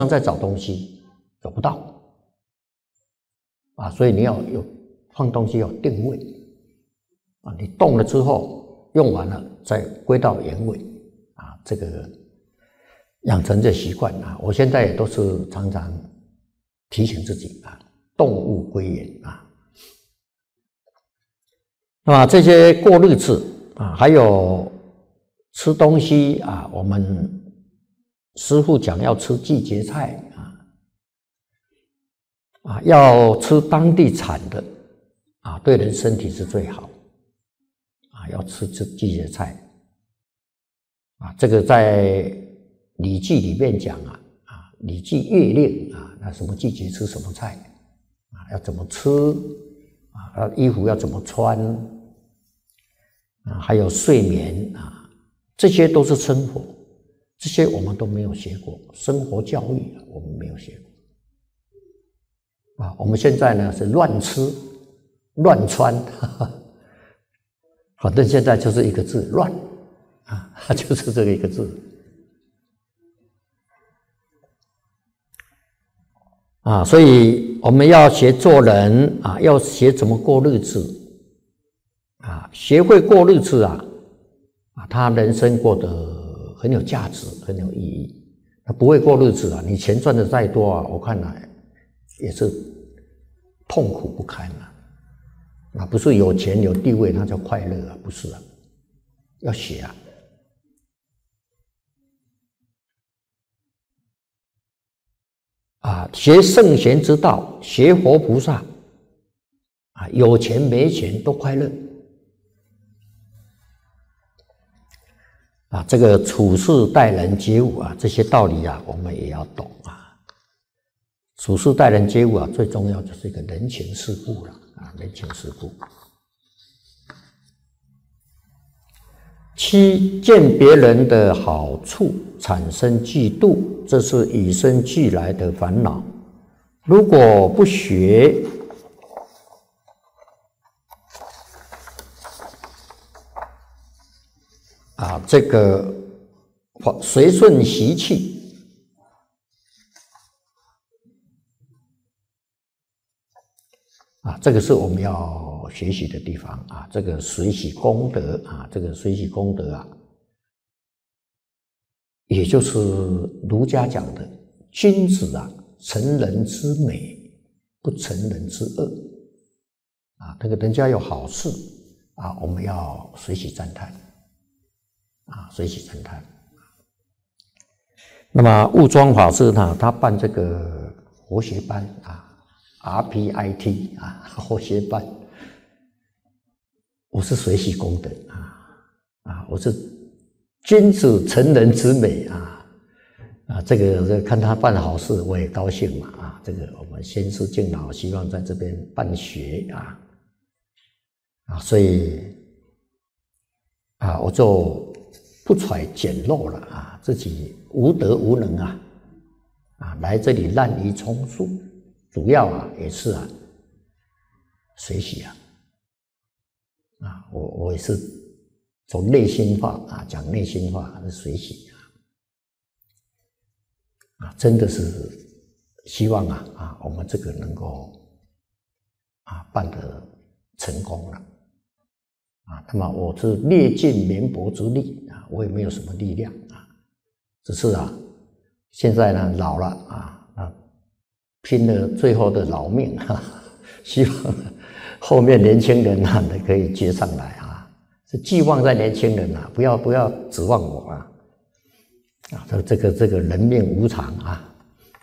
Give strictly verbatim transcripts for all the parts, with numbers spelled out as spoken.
在找东西，找不到啊，所以你要有放东西要定位啊，你动了之后用完了再归到原位啊，这个养成这习惯啊，我现在也都是常常提醒自己啊，动物归原啊。那么这些过日子啊，还有吃东西啊，我们师父讲要吃季节菜啊，啊，要吃当地产的啊，对人身体是最好啊，要吃这季节菜啊，这个在《礼记》里面讲啊，啊，《礼记月令》啊，那什么季节吃什么菜啊，要怎么吃啊，衣服要怎么穿啊，还有睡眠啊，这些都是生活。这些我们都没有学过，生活教育我们没有学过啊。我们现在呢是乱吃乱穿，呵呵，反正现在就是一个字乱啊，就是这个一个字啊。所以我们要学做人啊，要学怎么过日子啊，学会过日子啊，啊，他人生过得很有价值，很有意义。他不会过日子啊，你钱赚的再多啊，我看来也是痛苦不堪啊。啊，不是有钱有地位那叫快乐啊，不是啊，要学啊。啊，学圣贤之道，学活菩萨啊，有钱没钱都快乐。啊，这个处事待人接物啊，这些道理啊，我们也要懂啊。处事待人接物啊，最重要就是一个人情世故了啊，人情世故。七，见别人的好处产生嫉妒，这是与生俱来的烦恼。如果不学，啊，这个随顺习气啊，这个是我们要学习的地方啊。这个随喜功德啊，这个随喜功德啊，也就是儒家讲的君子啊，成人之美，不成人之恶啊。这个人家有好事啊，我们要随喜赞叹。啊，随喜赞叹。那么悟庄法师呢，他办这个活学班啊 ，R P I T 啊，活学班，我是随喜功德啊啊，我是君子成人之美啊啊，这个这个看他办好事，我也高兴嘛啊，这个我们先师敬老希望在这边办学啊啊，所以啊，我就不揣简陋了啊，自己无德无能啊，啊，来这里滥竽充数，主要啊也是啊随喜啊，啊，我我也是从内心话啊讲内心话，还是随喜啊，啊，真的是希望啊啊我们这个能够啊办得成功了。啊，那么我是略尽绵薄之力啊，我也没有什么力量啊，只是啊，现在呢老了啊啊，拼了最后的老命啊，希望后面年轻人啊可以接上来啊，是寄望在年轻人啊，不要不要指望我啊，啊，这这个这个人命无常啊，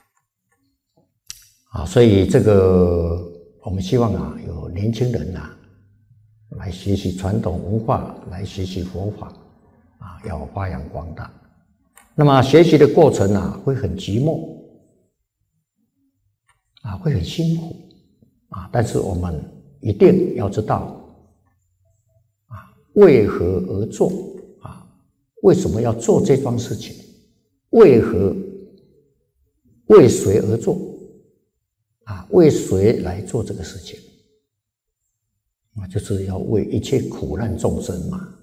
啊，所以这个我们希望啊有年轻人啊。来学习传统文化，来学习佛法，啊，要发扬光大。那么学习的过程啊，会很寂寞，啊，会很辛苦，啊，但是我们一定要知道，啊，为何而做，啊，为什么要做这桩事情？为何？为谁而做？啊，为谁来做这个事情？啊，就是要为一切苦难众生嘛。